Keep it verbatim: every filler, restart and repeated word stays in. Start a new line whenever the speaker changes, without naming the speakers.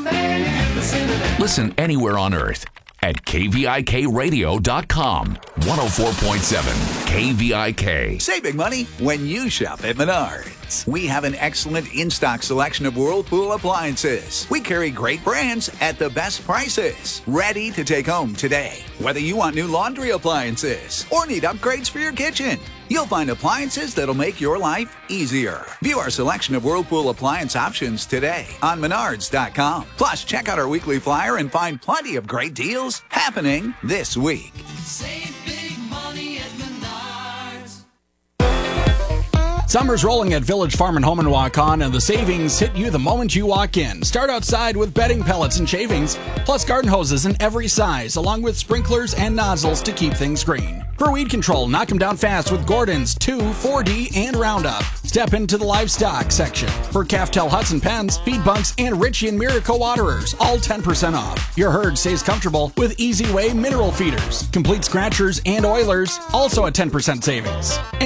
Listen anywhere on earth at K V I K radio dot com. one oh four point seven K V I K.
Saving money when you shop at Menards. We have an excellent in-stock selection of Whirlpool appliances. We carry great brands at the best prices. Ready to take home today. Whether you want new laundry appliances or need upgrades for your kitchen, you'll find appliances that'll make your life easier. View our selection of Whirlpool appliance options today on Menards dot com. Plus, check out our weekly flyer and find plenty of great deals happening this week.
Save big money at Menards.
Summer's rolling at Village Farm and Home in Waukon, and the savings hit you the moment you walk in. Start outside with bedding pellets and shavings, plus garden hoses in every size, along with sprinklers and nozzles to keep things green. For weed control, knock them down fast with Gordon's two, four D, and Roundup. Step into the livestock section. For Caftel Hudson pens, feed bunks, and Richie and Miracle waterers, all ten percent off. Your herd stays comfortable with Easy Way mineral feeders. Complete scratchers and oilers, also at ten percent savings.